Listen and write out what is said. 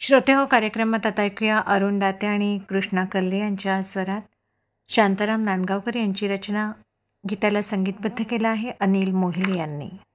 श्रोते हो, कार्यक्रमात आता ऐकूया अरुण दाते आणि कृष्णा कल्ले यांच्या स्वरात शांताराम नांदगावकर यांची रचना. गीताला संगीतबद्ध केलं आहे अनिल मोहिले यांनी.